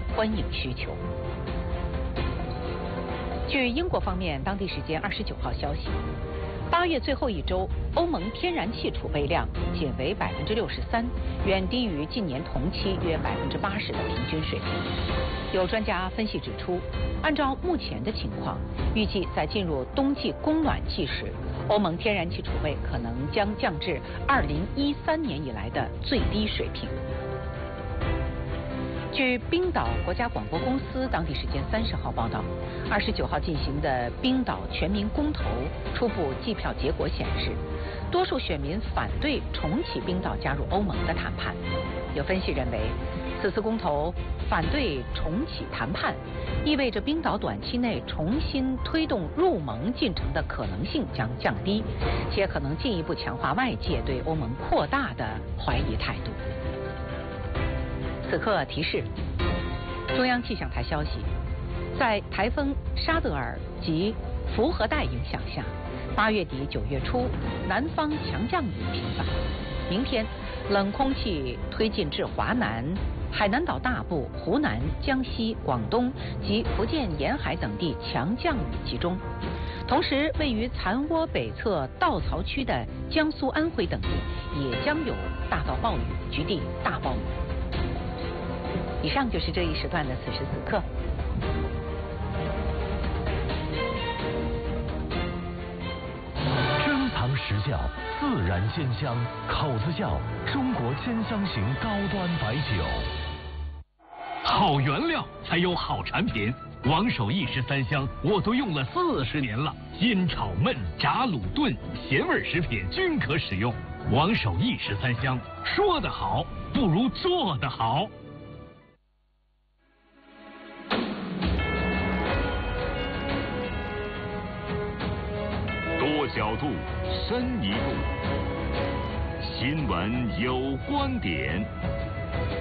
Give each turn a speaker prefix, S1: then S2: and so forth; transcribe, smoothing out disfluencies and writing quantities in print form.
S1: 欢迎需求。据英国方面当地时间29号消息，8月最后一周，欧盟天然气储备量仅为63%，远低于近年同期约80%的平均水平。有专家分析指出，按照目前的情况，预计在进入冬季供暖季时，欧盟天然气储备可能将降至2013年以来的最低水平。据冰岛国家广播公司当地时间30号报道，29号进行的冰岛全民公投初步计票结果显示，多数选民反对重启冰岛加入欧盟的谈判。有分析认为，此次公投反对重启谈判，意味着冰岛短期内重新推动入盟进程的可能性将降低，且可能进一步强化外界对欧盟扩大的怀疑态度。此刻提示：中央气象台消息，在台风沙德尔及福和带影响下，8月底9月初，南方强降雨频繁。明天，冷空气推进至华南、海南岛大部、湖南、江西、广东及福建沿海等地强降雨集中。同时，位于残涡北侧稻草区的江苏、安徽等地也将有大到暴雨，局地大暴雨。以上就是这一时段的此时此刻。
S2: 珍藏实窖，自然鲜香，口子窖，中国鲜香型高端白酒。
S3: 好原料才有好产品，王守义13香我都用了40年了，腌炒焖炸卤炖咸味食品均可使用。王守义13香，说得好不如做得好。
S4: 多角度，深一步。新闻有观点。